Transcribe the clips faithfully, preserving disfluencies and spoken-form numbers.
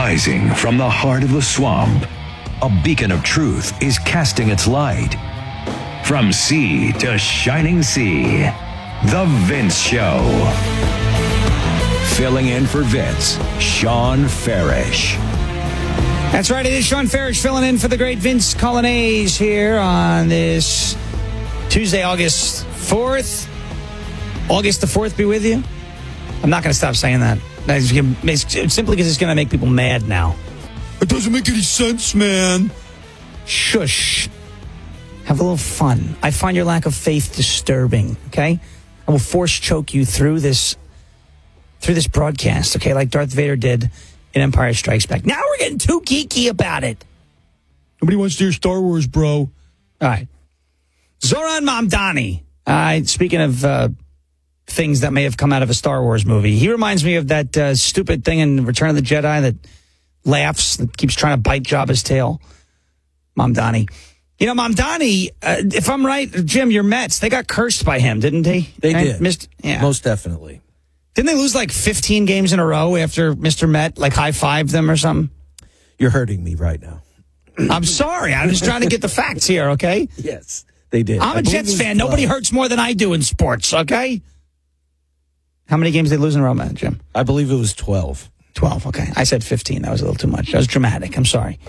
Rising from the heart of the swamp, a beacon of truth is casting its light. From sea to shining sea, The Vince Show. Filling in for Vince, Sean Farish. That's right, it is Sean Farish filling in for the great Vince Colonnese here on this Tuesday, August fourth. August the fourth be with you. I'm not going to stop saying that. That's simply because it's going to make people mad now. It doesn't make any sense, man. Shush. Have a little fun. I find your lack of faith disturbing, okay? I will force choke you through this through this broadcast, okay, like Darth Vader did in Empire Strikes Back. Now we're getting too geeky about it. Nobody wants to hear Star Wars, bro. All right. Zoran Mamdani. Uh, speaking of uh, things that may have come out of a Star Wars movie, he reminds me of that uh, stupid thing in Return of the Jedi that laughs, that keeps trying to bite Jabba's tail. Mamdani. You know, Mamdani, uh, if I'm right, Jim, your Mets, they got cursed by him, didn't they? They right? did. Missed, yeah. Most definitely. Didn't they lose like fifteen games in a row after Mister Met like high-fived them or something? You're hurting me right now. I'm sorry. I'm just trying to get the facts here, okay? Yes, they did. I'm I a Jets fan. Nobody hurts more than I do in sports, okay? How many games did they lose in a row, man, Jim? I believe it was twelve. twelve, okay. I said fifteen. That was a little too much. That was dramatic. I'm sorry.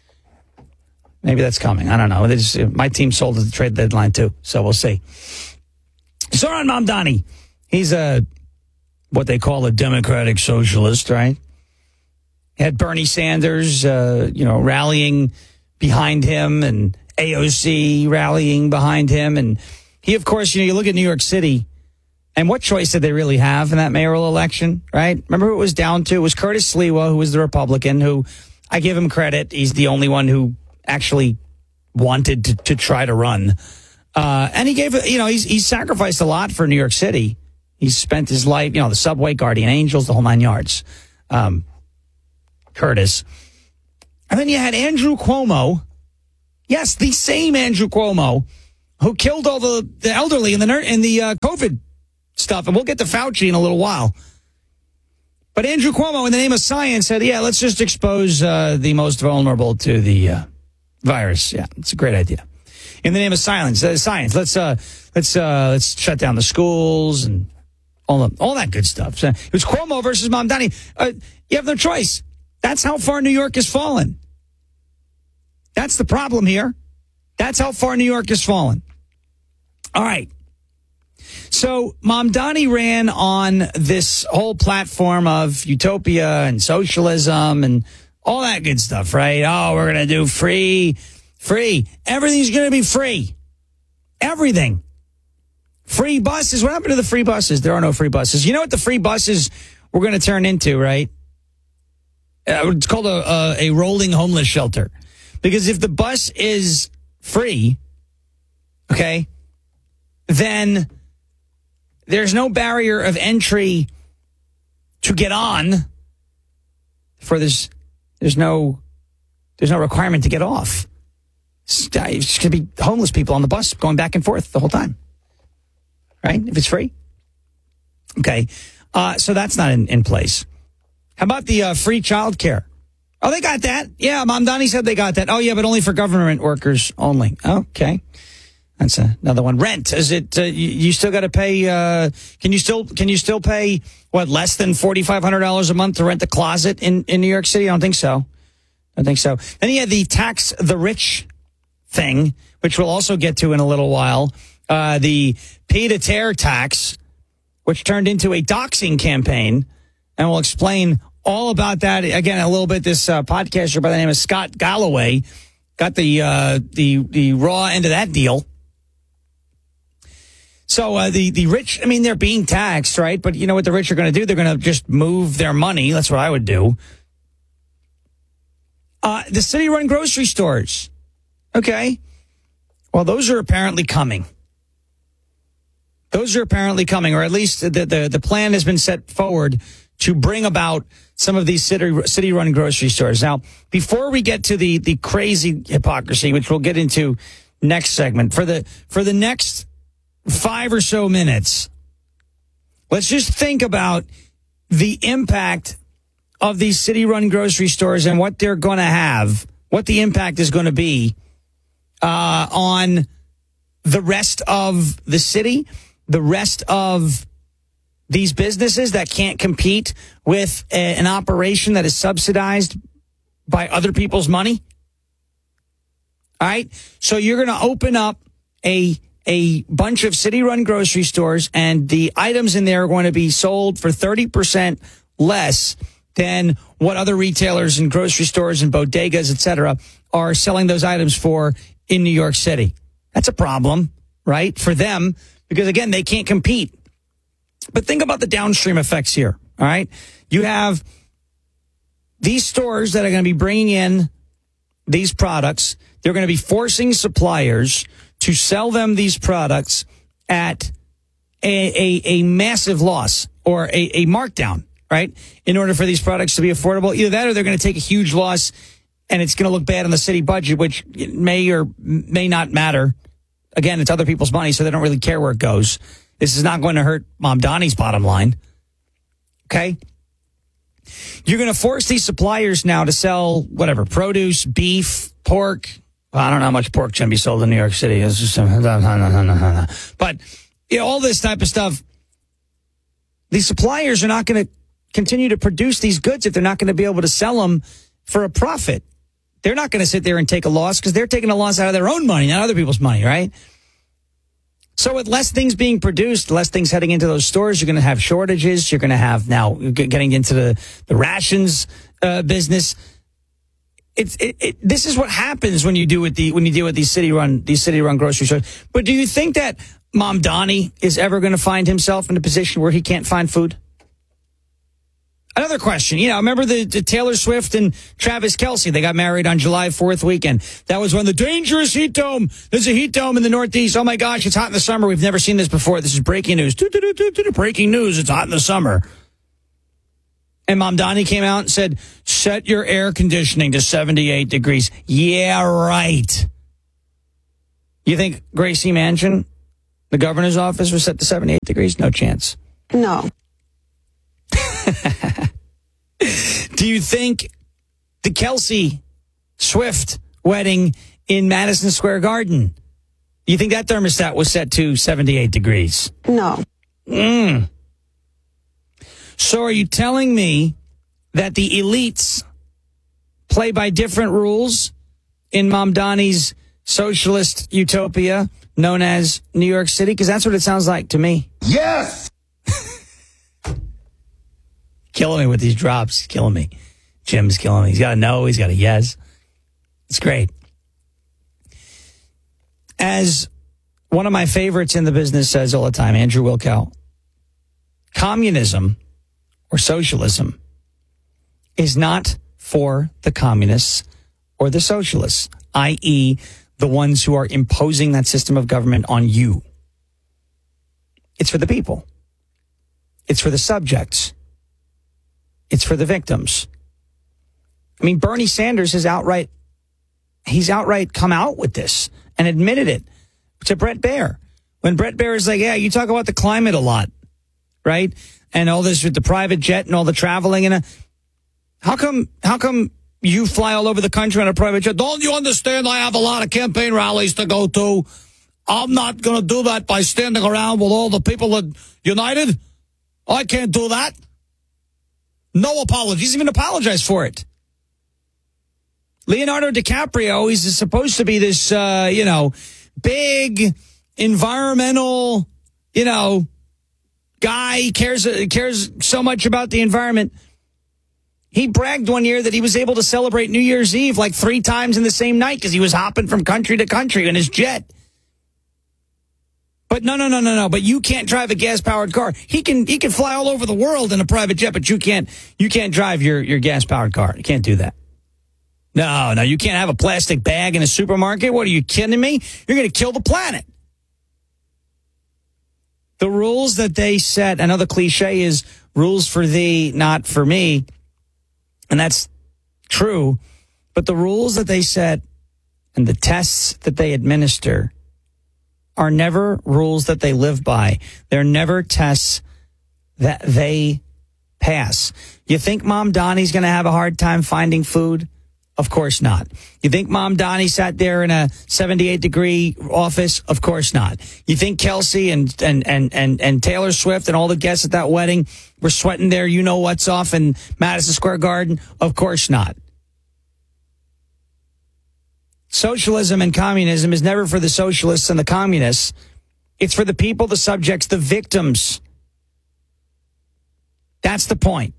Maybe that's coming. I don't know. They just, my team sold at the trade deadline, too, so we'll see. Zoran Mamdani. He's a, what they call a democratic socialist, right? Had Bernie Sanders, uh, you know, rallying behind him and A O C rallying behind him. And he, of course, you know, you look at New York City, and what choice did they really have in that mayoral election, right? Remember who it was down to? It was Curtis Sliwa, who was the Republican, who, I give him credit, he's the only one who actually wanted to, to try to run. Uh, and he gave, you know, he's, he's sacrificed a lot for New York City. He's spent his life, you know, the subway, guardian angels, the whole nine yards. Um, Curtis. And then you had Andrew Cuomo. Yes, the same Andrew Cuomo who killed all the, the elderly in the, in the uh, COVID stuff. And we'll get to Fauci in a little while. But Andrew Cuomo, in the name of science, said, yeah, let's just expose uh, the most vulnerable to the uh, virus. Yeah, it's a great idea. In the name of science, uh, science, let's uh, let's uh, let's shut down the schools and all the, all that good stuff. So it was Cuomo versus Mamdani. Uh, you have no choice. That's how far New York has fallen. That's the problem here. That's how far New York has fallen. All right. So Mamdani ran on this whole platform of utopia and socialism and all that good stuff, right? Oh, we're going to do free, free. Everything's going to be free. Everything. Free buses. What happened to the free buses? There are no free buses. You know what the free buses we're going to turn into, right? Uh, it's called a, a, a rolling homeless shelter. Because if the bus is free, okay, then there's no barrier of entry to get on. For this, there's no, there's no requirement to get off. It's, it's going to be homeless people on the bus going back and forth the whole time, right? If it's free, okay. Uh, so that's not in, in place. How about the uh, free childcare? Oh, they got that. Yeah, Mamdani said they got that. Oh, yeah, but only for government workers only. Okay. That's another one. Rent. Is it, uh, you, you still got to pay, uh, can you still, can you still pay, what, less than forty-five hundred dollars a month to rent a closet in, in New York City? I don't think so. I don't think so. Then you had the tax the rich thing, which we'll also get to in a little while. Uh, the pay-to-tear tax, which turned into a doxing campaign. And we'll explain all about that again in a little bit. This uh, podcaster by the name of Scott Galloway got the, uh, the, the raw end of that deal. So uh, the, the rich, I mean, they're being taxed, right? But you know what the rich are going to do? They're going to just move their money. That's what I would do. Uh, the city-run grocery stores. Okay. Well, those are apparently coming. Those are apparently coming, or at least the, the, the plan has been set forward to bring about some of these city, city-run grocery stores. Now, before we get to the, the crazy hypocrisy, which we'll get into next segment, for the for the next five or so minutes, let's just think about the impact of these city-run grocery stores and what they're going to have, what the impact is going to be uh, on the rest of the city, the rest of these businesses that can't compete with a, an operation that is subsidized by other people's money. All right. So you're going to open up a a bunch of city-run grocery stores, and the items in there are going to be sold for thirty percent less than what other retailers and grocery stores and bodegas, et cetera, are selling those items for in New York City. That's a problem, right, for them, because, again, they can't compete. But think about the downstream effects here, all right? You have these stores that are going to be bringing in these products. They're going to be forcing suppliers to sell them these products at a, a, a massive loss or a, a markdown, right, in order for these products to be affordable. Either that or they're going to take a huge loss, and it's going to look bad on the city budget, which may or may not matter. Again, it's other people's money, so they don't really care where it goes. This is not going to hurt Mom Donnie's bottom line. Okay? You're going to force these suppliers now to sell whatever, produce, beef, pork. Well, I don't know how much pork can be sold in New York City. It's just, but you know, all this type of stuff, these suppliers are not going to continue to produce these goods if they're not going to be able to sell them for a profit. They're not going to sit there and take a loss because they're taking a loss out of their own money, not other people's money, right? So with less things being produced, less things heading into those stores, you're going to have shortages. You're going to have now getting into the, the rations uh, business. It's it, it, this is what happens when you do with the when you deal with these city run these city run grocery stores. But do you think that Mom Donnie is ever going to find himself in a position where he can't find food? Another question, you know, remember the, the Taylor Swift and Travis Kelce? They got married on July fourth weekend. That was when the dangerous heat dome. There's a heat dome in the Northeast. Oh my gosh, it's hot in the summer. We've never seen this before. This is breaking news. Breaking news. It's hot in the summer. And Mom Donnie came out and said, set your air conditioning to seventy-eight degrees. Yeah, right. You think Gracie Mansion, the governor's office, was set to seventy-eight degrees? No chance. No. Do you think the Kelce Swift wedding in Madison Square Garden, do you think that thermostat was set to seventy-eight degrees? No. Mm. So are you telling me that the elites play by different rules in Mom Donnie's socialist utopia known as New York City? Because that's what it sounds like to me. Yes! Killing me with these drops. He's killing me. Jim's killing me. He's got a no. He's got a yes. It's great. As one of my favorites in the business says all the time, Andrew Wilkow, communism or socialism is not for the communists or the socialists, that is the ones who are imposing that system of government on you. It's for the people. It's for the subjects. It's for the victims. I mean, Bernie Sanders has outright, he's outright come out with this and admitted it to Brett Baer. When Brett Baer is like, yeah, you talk about the climate a lot, right? And all this with the private jet and all the traveling. And uh, how come, how come you fly all over the country on a private jet? Don't you understand? I have a lot of campaign rallies to go to. I'm not going to do that by standing around with all the people at United. I can't do that. No apologies. Even apologize for it. Leonardo DiCaprio, he's supposed to be this, uh, you know, big environmental, you know, guy. He cares, cares so much about the environment. He bragged one year that he was able to celebrate New Year's Eve like three times in the same night because he was hopping from country to country in his jet. But no, no, no, no, no. But you can't drive a gas-powered car. He can he can fly all over the world in a private jet, but you can't you can't drive your, your gas-powered car. You can't do that. No, no, you can't have a plastic bag in a supermarket. What, are you kidding me? You're going to kill the planet. The rules that they set, I know the cliche is rules for thee, not for me. And that's true. But the rules that they set and the tests that they administer are never rules that they live by. They're never tests that they Pass. You think Mom Donnie's going to have a hard time finding food? Of course not. You think Mom Donnie sat there in a seventy-eight degree office? Of course not. You think Kelsey and, and, and, and, and Taylor Swift and all the guests at that wedding were sweating their you know what's off in Madison Square Garden? Of course not. Socialism and communism is never for the socialists and the communists. It's for the people, the subjects, the victims. That's the point.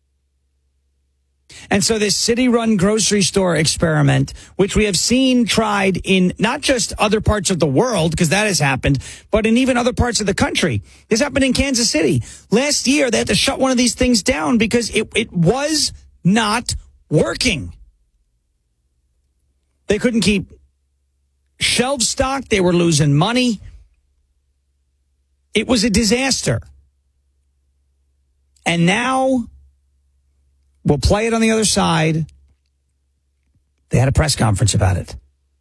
And so this city-run grocery store experiment, which we have seen tried in not just other parts of the world, because that has happened, but in even other parts of the country. This happened in Kansas City. Last year, they had to shut one of these things down because it, it was not working. They couldn't keep shelves stocked. They were losing money. It was a disaster. And now we'll play it on the other side. They had a press conference about it.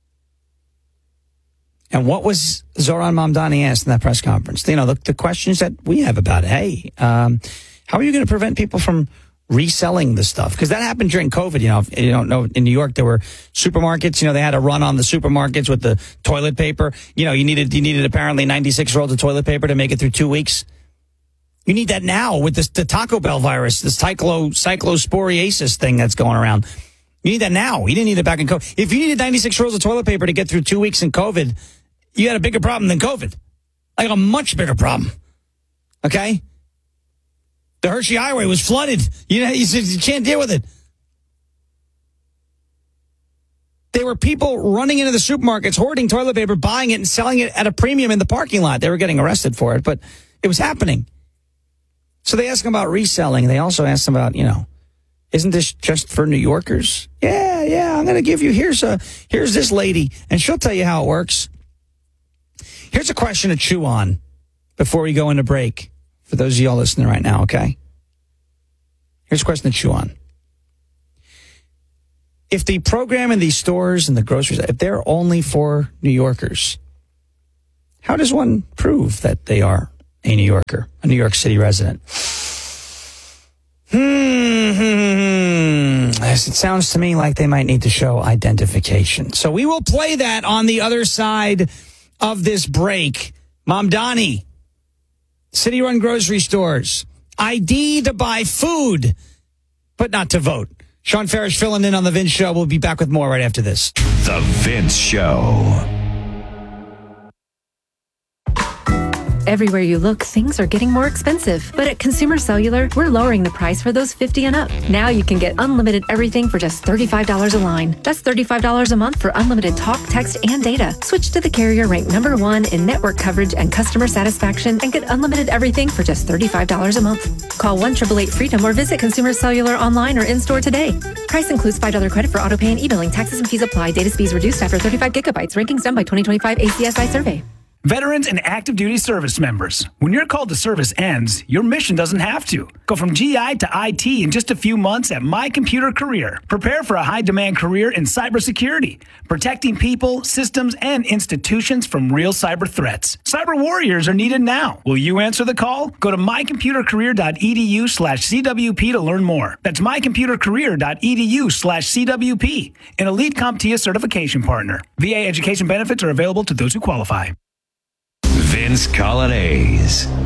And what was Zoran Mamdani asked in that press conference? You know, the, the questions that we have about it. Hey, um, how are you going to prevent people from reselling the stuff? Because that happened during COVID. You know, if you don't know, in New York, there were supermarkets. You know, they had a run on the supermarkets with the toilet paper. You know, you needed you needed apparently ninety-six rolls of toilet paper to make it through two weeks. You need that now with this, the Taco Bell virus, this cyclo, cyclosporiasis thing that's going around. You need that now. You didn't need it back in COVID. If you needed ninety-six rolls of toilet paper to get through two weeks in COVID, you had a bigger problem than COVID. Like a much bigger problem. Okay? The Hershey Highway was flooded. You know, you, you can't deal with it. There were people running into the supermarkets, hoarding toilet paper, buying it and selling it at a premium in the parking lot. They were getting arrested for it, but it was happening. So they asked him about reselling. They also asked him about, you know, isn't this just for New Yorkers? Yeah, yeah, I'm going to give you, here's a, here's this lady, and she'll tell you how it works. Here's a question to chew on before we go into break, for those of y'all listening right now, okay? Here's a question to chew on. If the program in these stores and the groceries, if they're only for New Yorkers, how does one prove that they are a New Yorker, a New York City resident? Hmm. It sounds to me like they might need to show identification. So we will play that on the other side of this break. Mamdani, city-run grocery stores, I D to buy food, but not to vote. Sean Farish filling in on The Vince Show. We'll be back with more right after this. The Vince Show. Everywhere you look, things are getting more expensive. But at Consumer Cellular, we're lowering the price for those fifty and up. Now you can get unlimited everything for just thirty-five dollars a line. That's thirty-five dollars a month for unlimited talk, text, and data. Switch to the carrier ranked number one in network coverage and customer satisfaction and get unlimited everything for just thirty-five dollars a month. Call one eight eight eight freedom or visit Consumer Cellular online or in-store today. Price includes five dollars credit for auto pay and e-billing. Taxes and fees apply. Data speeds reduced after thirty-five gigabytes. Rankings done by twenty twenty-five A C S I survey. Veterans and active duty service members, when your call to service ends, your mission doesn't have to. Go from G I to I T in just a few months at My Computer Career. Prepare for a high-demand career in cybersecurity, protecting people, systems, and institutions from real cyber threats. Cyber warriors are needed now. Will you answer the call? Go to mycomputercareer.edu slash CWP to learn more. That's mycomputercareer.edu slash CWP, an elite CompTIA certification partner. V A education benefits are available to those who qualify. Vince Coglianese.